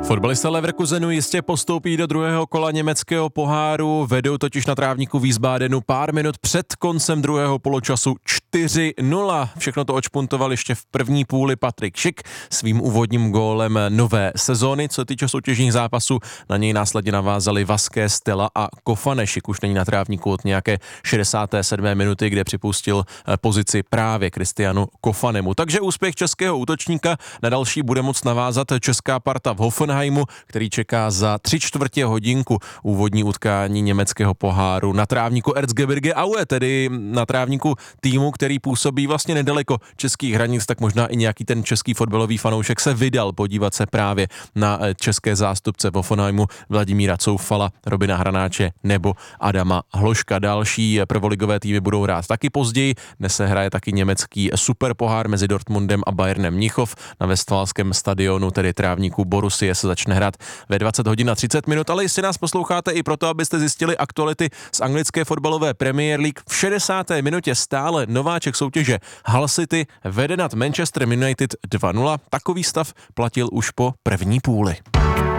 Fotbalista Leverkusenu jistě postoupí do druhého kola německého poháru, vedou totiž na trávníku Wiesbadenu pár minut před koncem druhého poločasu 4-0. Všechno to odšpuntoval ještě v první půli Patrik Schick svým úvodním gólem nové sezóny. Co týče soutěžních zápasů, na něj následně navázali Vazquez, Stella a Kofane. Schick už není na trávníku od nějaké 67. minuty, kde připustil pozici právě Kristianu Kofanemu. Takže úspěch českého útočníka na další bude moct navázat česká parta v Hoffenheimu, který čeká za 3/4 hodinku úvodní utkání německého poháru na trávníku Erzgebirge Aue, tedy na trávníku týmu, který působí vlastně nedaleko českých hranic, tak možná i nějaký ten český fotbalový fanoušek se vydal podívat se právě na české zástupce v Hoffenheimu Vladimíra Coufala, Robina Hranáče nebo Adama Hloška. Další prvoligové týmy budou hrát taky později. Dnes se hraje taky německý superpohár mezi Dortmundem a Bayernem Mnichov na Westfalském stadionu, tedy trávníku Borussie, se začne hrát ve 20 hodin a 30 minut, ale jestli nás posloucháte i proto, abyste zjistili aktuality z anglické fotbalové Premier League, v 60. minutě stále nováček soutěže Hull City vede nad Manchester United 2-0. Takový stav platil už po první půli.